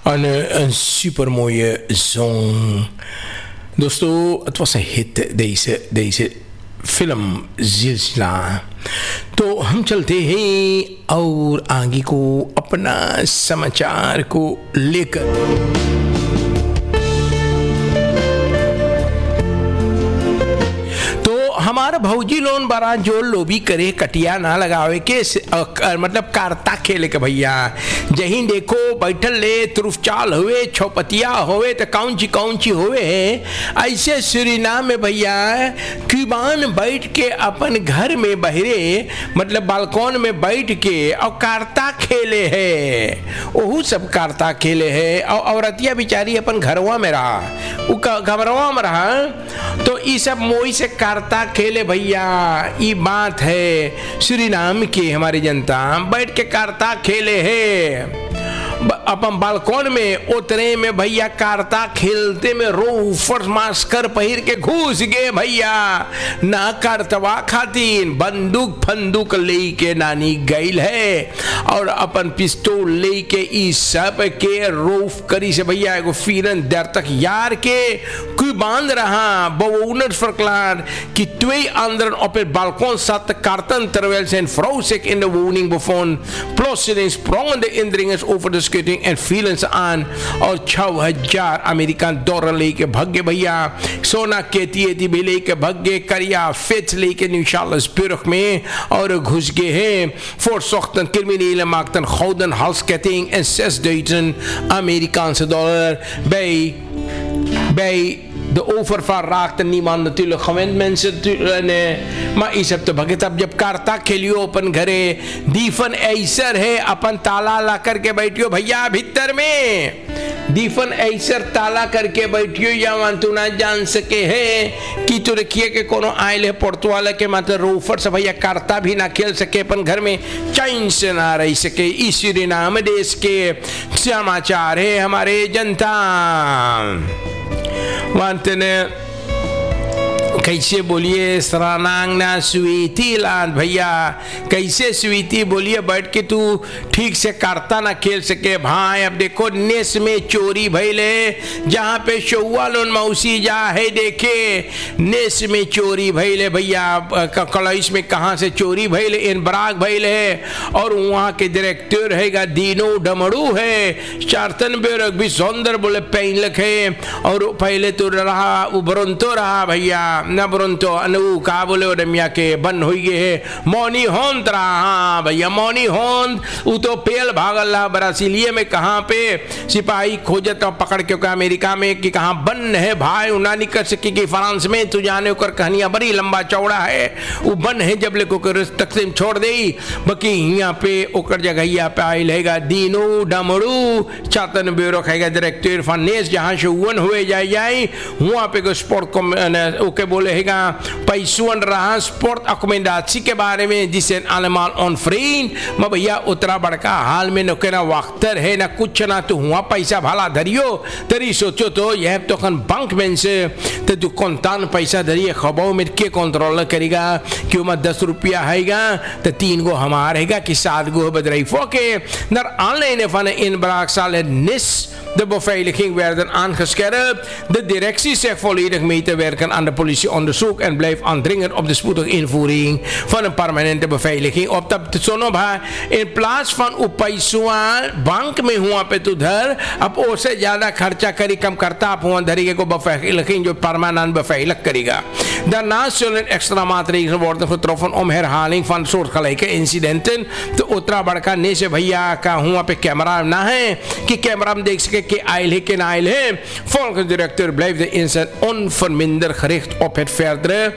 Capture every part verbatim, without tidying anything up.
Een, een supermooie song. दोस्तों, het was een hit deze deze film जिल्सिला। तो हम चलते हैं और आगे को अपना समाचार को लेकर। हमारा भौजी लोन बड़ा जो लोभी करे कटिया ना लगावे के मतलब कारता खेले के भैया जहीं देखो बैठल ले तुरुफचाल हुए छौपतिया होवे तो कौन ची कौन ची होवे है। ऐसे सुरीनाम में भैया क्यूबान बैठ के अपन घर में बहरे मतलब बालकॉन में बैठ के और कारता खेले है। ओहू सब कारता खेले है और औरतिया बेचारी अपन घरवा में रहा वो घबरवा में रहा तो ये सब मोई से कारता खेले भैया। ये बात है सूरीनाम की हमारी जनता बैठ के कारता खेले है अपन बालकॉन में उतरे में भैया कारता खेलते में रोफर मास्कर पहिर के घुस गए भैया ना कारतवा खातिन बंदूक फंदूक ले के नानी गईल है और अपन पिस्तौल ले के इस सब के रोफ करी से भैया एगो फीरन दर तक यार के कोई बांध रहा bewoners verklaar कि twee anderen op het balkon zat te karten terwijl zijn vrouw zich in de woning bevond. Plotseling sprongen de indringers over de schutting en vielen ze aan और छह हजार अमेरिकन डॉलर लेके भगे भैया। सोना केती एती भी लेके भगे करिया फेच लेके न्यूशालसबर्ग में और घुस गए हैं। Voorzochten criminelen maakten gouden halsketting en zesduizend Amerikaanse dollar bij bij de overval raakte niemand natuurlijk gewend mensen nee, maar इस सब तो भगत अब जब कारता खेलियो अपन घरे दीफन ऐसर है अपन ताला ला करके बैठियो भैया भीतर में दीफन ऐसर ताला करके बैठियो या मान तू ना जान सके है कि तू रखिए के कोनो आयल है पोर्तवाला के मात्र रोफर से भैया कारता भी ना खेल सके अपन घर में चैन से ना रह सके। इस नाम देश के समाचार है हमारे जनता मानते ने कैसे बोलिए सरानांगना स्वीटी लान भैया कैसे स्वीटी बोलिए बैठ के तू ठीक से करता ना खेल सके भाई। अब देखो नेस में चोरी भैले जहाँ पे शौआ लोन मौसी जा है देखे नेस में चोरी भैले भैया कलईस में कहाँ से चोरी भैले इन बराग भैले और वहाँ के डायरेक्टर हैगा दीनो डमड़ू है चारतन बेरक भी सौंदर बोले पैनलक है और पहले तो रहा उबरन तो रहा भैया न बरंतो अनु का बोले और मिया के बन हुई है मौनी होंद रहा। हाँ भैया मौनी होंद वो तो पेल भागल ब्राजीलिया में कहाँ पे सिपाही खोजत और पकड़ के अमेरिका में कि कहाँ बन है भाई उना नहीं कर सके कि फ्रांस में तू जाने कर कहानियां बड़ी लंबा चौड़ा है वो बन है जब लेको कर तकसीम छोड़ दे बाकी यहाँ पे ओकर जगह यहाँ पे आयल हैगा दीनो डमड़ू चातन ब्यूरो हैगा डायरेक्टर फाइनेंस जहाँ से वन हुए जाए जाए वहाँ पे स्पोर्ट ओके बोले हैगा पैसुअन रहा स्पोर्ट अकोमेंडाची के बारे में जिसे आलमाल ऑन फ्रीन मैं भैया उतरा बड़का हाल में न केना वक्तर है ना कुछ ना तो हुआ पैसा भला धरियो तरी सोचो तो यह तो कन बैंक में से तो तू कौनतान पैसा धरिए खबाओ में के कंट्रोल करेगा क्यों मत दस रुपया हैगा तो तीन गो हमार हैगा कि सात गो bedrijf के naar aanleiding van een inbraakzaal in Nis. De beveiliging werden aangescherpt. De directie zegt volledig mee te werken aan de politieonderzoek en blijft aandringen op de spoedige invoering van een permanente beveiliging op dat zonobha in plaats van upaisua bank में हुआ पे तो धर अब उससे ज्यादा खर्चा करी कम करता आप हुआ धरी को beveiliging जो permanent beveiligd करेगा। Daarnaast zullen extra maatregelen worden getroffen om herhaling van soortgelijke incidenten te ultra बड़का ने से भैया का हुआ पे कैमरा ना है कि कैमरा में देख सके कि आयल है कि ना आयल है। Volgens directeur blijft de inzet onverminderd gericht op het verdere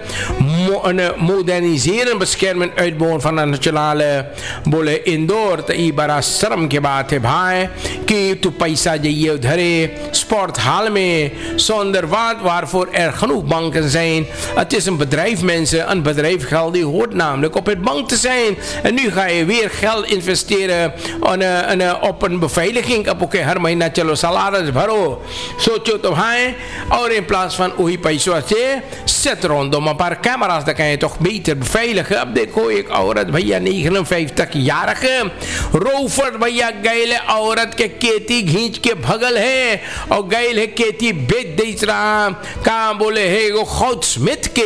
moderniseren beschermen uitbouwen van de nationale बोले इंदौर तो ये बड़ा शर्म की बात है भाई कि तू पैसा जाइए उधरे sport hal mee zonder wat waarvoor er genoeg banken zijn. Het is een bedrijf mensen, een bedrijf geld die hoort namelijk op het bank te zijn en nu ga je weer geld investeren en, en, en, op een beveiliging op oké हर महीना चलो salaris भरो सोचो तो भाई और in plaats van वही पैसों से zet rondom een paar camera's, dan kan je toch beter beveiligen. Ab देखो एक औरत भैया निन्यानवे-jarige रोफर भैया गैल औरत के केती घींच के भगल है और गैल है केती बेच देच रहा कहाँ बोले है वो खुद स्मिथ के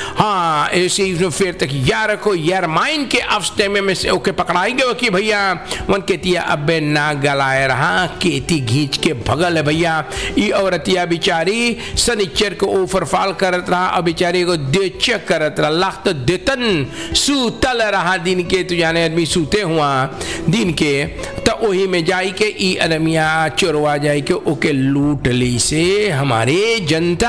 हाँ zevenenveertig-jarige को यरमाइन के अफस्टे में से ओके पकड़ाएंगे वो कि भैया वन केतिया अबे ना गलाए रहा केती घींच के भगल है भैया ये औरतिया बिचारी सनिचर को ओफर फाल करत रहा अब बिचारी को दे चेक करत रहा लाख तो देतन सूतल रहा दिन के तू जाने आदमी सूते हुआ दिन के तो वही में जाई के ई अदमिया चोरवा जाए के ओके लूट ली से हमारे जनता।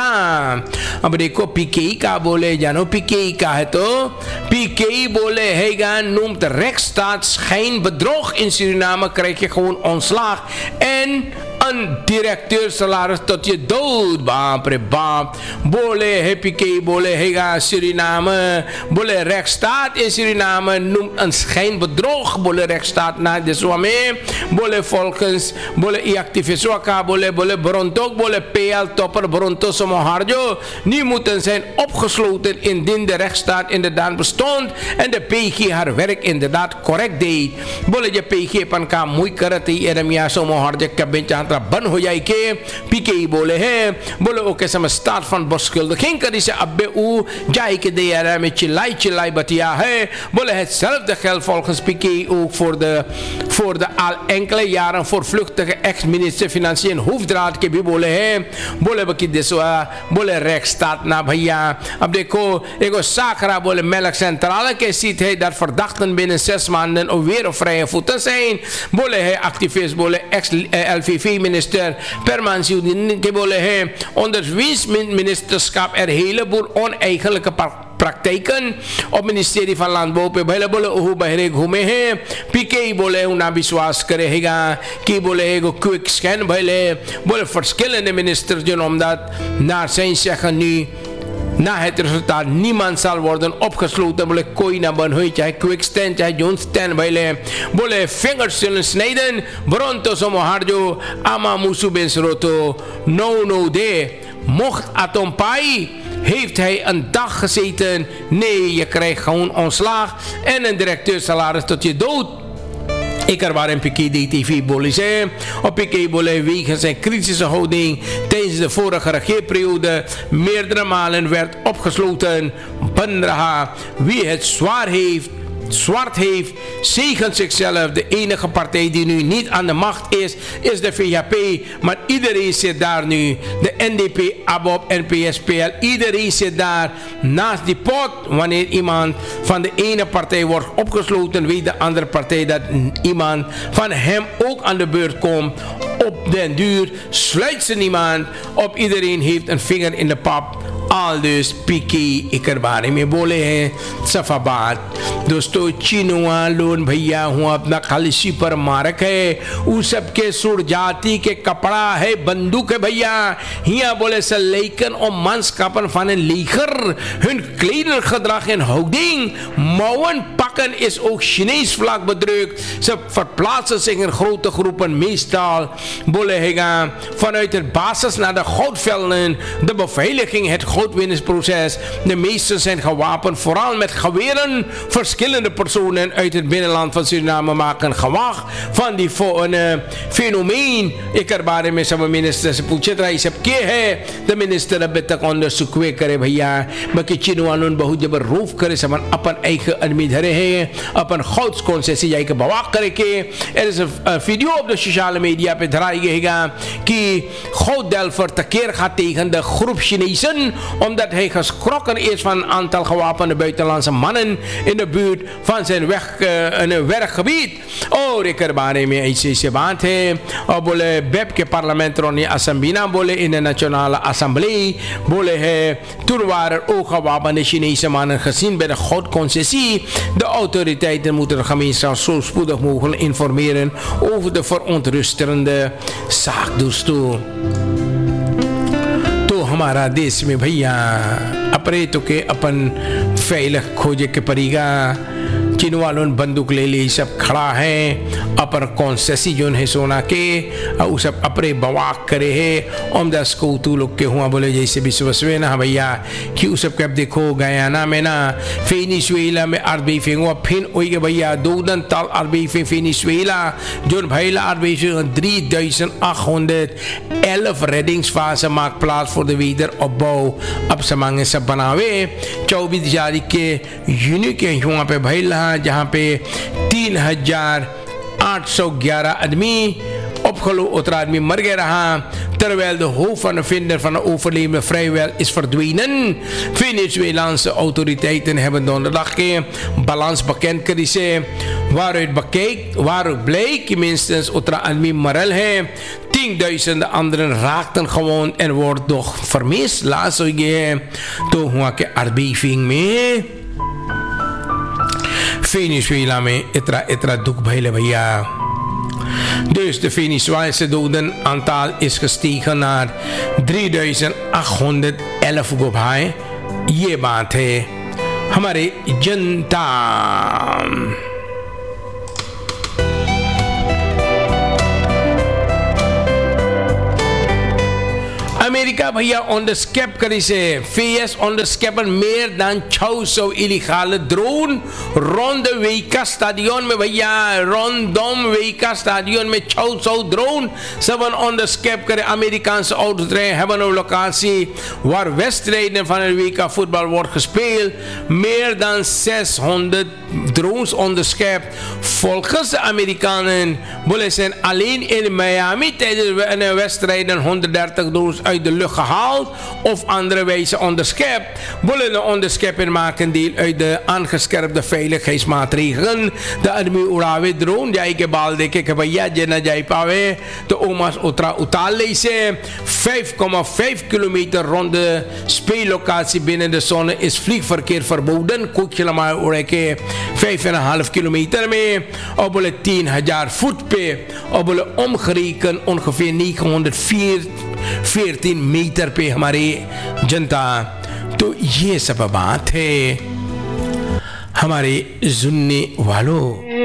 अब देखो पीकेई का बोले जानो पीकेई का है तो पीकेई बोले हैगा noemt de rechtsstaat geen bedrog in Suriname krijg je gewoon ontslag en een directeursalaris tot je dood. Baap re baap. Bole hepike bole hega Suriname. Bole rechtsstaat in Suriname noemt een schijnbedrog. Bole rechtsstaat na de swame. Bole volgens bole i activistwaka bole bole brontok bole P L topper bronto somoharjo. Nu moeten zijn opgesloten indien de rechtsstaat inderdaad bestond en de P G haar werk inderdaad correct deed. Bole je P G pan ka moei karate eremia somoharjo kabinja बन हो जाए के पीके ही बोले हैं बोले ओके समय start fun बस्कुल्डिगिंग करी से अब्बे ऊ जाए के दे यार में चिल्लाई चिल्लाई बतिया है बोले है zelf de geld volgens Piqué ook voor de voor de al enkele jaren voorvluchtige ex-minister Financiën en hoofdraad के भी बोले हैं बोले बकी देसवा बोले rechtsstaat ना भैया अब देखो एगो sakra बोले melk centrale के ziet है dat verdachten binnen zes maanden alweer op vrije voeten zijn बोले है activist बोले ex-L V V minister Permanent die बोले हैं onder wiens ministerschap er heleboel oneigenlijke praktijken op ministerie van landbouw पे भले बोले ओह बहरे घूमे हैं पीके बोले उना विश्वास करेगा कि बोले एगो क्विक स्कैन भले बोले verschillende ministers doen omdat naar zijn zeggen nu na het resultaat niemand zal worden opgesloten बोले कोई ना बन हुई चाहे क्विक स्टैन चाहे जोन स्टैन भले बोले vingers zullen snijden bronto somoharjo ama musu bensroto no no de mocht atompai heeft hij een dag gezeten nee je krijgt gewoon ontslag en een directeursalaris tot je dood. Ik er waren Piqué D T V बोले से और Piqué बोले wegens zijn kritische houding tijdens de vorige regeerperiode meerdere malen werd opgesloten. Bandraha wie het zwaar heeft zwart heeft, zegent zichzelf. De enige partij die nu niet aan de macht is, is de V H P. Maar iedereen zit daar nu. De N D P, A B O P, N P S, P L. Iedereen zit daar naast die pot. Wanneer iemand van de ene partij wordt opgesloten, weet de andere partij dat iemand van hem ook aan de beurt komt. Op den duur sluit ze niemand op. Iedereen heeft een vinger in de pap. Al dus Piqué ik er बारे में बोले हैं सफा बात दोस्तों Chinua loan भैया हूँ अपना खालिशी पर मारक है उ सबके सुर जाति के कपड़ा है बंदूक है भैया हिया बोले से लेकिन और मंस कापन फाने लेकर hun kleder gedrag en houding mouwen pakken is ook Chinees vlak bedrukt ze verplaatsen zich in grote groepen meestal bolle hega vanuit het basis naar de goudvelden de beveiliging het goudwinningsproces. De meesten zijn gewapend, vooral met geweren. Verschillende personen uit het binnenland van Suriname maken gewag van die een uh, fenomeen. Ik er बारे में सब मिनिस्टर से पूछे था ये सब क्या है तो मिनिस्टर अब तक onderzoek वे करे भैया बाकी चिनवानों बहुत जबर रूफ करे समान अपन एक आदमी धरे हैं अपन खुद कौन से सी जाए के बवाक करे के er is een video op de sociale media पे धराई गएगा कि खुद Delver tekeer gaat tegen de groep Chinezen omdat hij geschrokken is van een aantal gewapende buitenlandse mannen in de buurt van zijn weg, uh, in een werkgebied. और एक बारे में ऐसी ऐसी बात है और बोले बेब के parlement Ronnie Asambina बोले in de nationale assemblee बोले है toen waren ook gewapende Chinese mannen gezien bij de goudconcessie. De autoriteiten moeten de gemeenschap zo spoedig mogelijk informeren over de verontrustende zaak. Dus toe हमारा देश में भैया अपने तो के अपन फैल खोजे के पड़ेगा चीन वालों ने बंदूक ले ली, सब खड़ा है अपर कौन सेसी जो है सोना के और सब अपने बवाक करे है ओम दस को तू लोग के हुआ बोले जैसे विश्वसवे ना भैया कि उस सब के अब देखो गयाना में ना वेनेजुएला में अरबी फेंगो फिर वही के भैया दो दिन ताल अरबी फे वेनेजुएला जो भैया अरबी drie duizend achthonderd elf reddingsfase maakt plaats voor de wederopbouw अब समांगे सब बनावे चौबीस जारी के यूनि के यहाँ पे भैया जहाँ पे तीन हजार आठ सौ ग्यारह आदमी opgelopen, otra admi mर गया रहा, terwijl de hoofdvinder van de overlevende vrijwel is verdwenen. Venezolaanse autoriteiten hebben donderdag geen balans bekend krise, waaruit bekijkt, waaruit bleek minstens otra admi marel है, tienduizenden anderen raakten gewond en wordt nog vermist. Laatst je तो हुआ के aardbeving में Venezuela में इतना इतना दुख भइले भैया. Dus de Venezolaanse dodenaantal is gestegen naar drieduizend achthonderdelf गोभाई. ये बात है हमारे जनता. Amerika भैया on the skep करी से V S on the skep meer dan छह सौ illegale drone rond de Weka stadion में भैया rondom Weka stadion में छह सौ drone सबन on the skep करे Amerikaanse autotrein hebben een locatie waar wedstrijden van het W K voetbal wordt gespeeld. Meer dan zeshonderd drones on the skep. Volgens de Amerikanen willen zijn alleen in Miami tijdens de wedstrijden honderddertig drones uit de lucht gehaald of andere wijze onderschept. Willen de onderschepping maken deel uit de aangescherpte veiligheidsmaatregelen. De admi urawe drone jai ke balde ke kabaya jena jai pawe de omas utra utale se vijf komma vijf kilometer rond de speellocatie binnen de zone is vliegverkeer verboden. Koekjelama ureke vijf komma vijf kilometer mee. Obele tien हजार voet pe. Obele omgerekend ongeveer negenhonderdveertien metre पे हमारी जनता. तो ये सब बात है हमारे सुनने वालों.